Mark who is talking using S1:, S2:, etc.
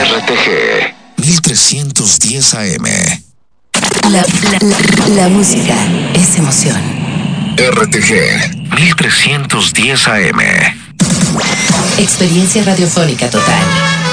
S1: RTG 1310 AM.
S2: La música es emoción.
S1: RTG 1310 AM.
S2: Experiencia radiofónica total.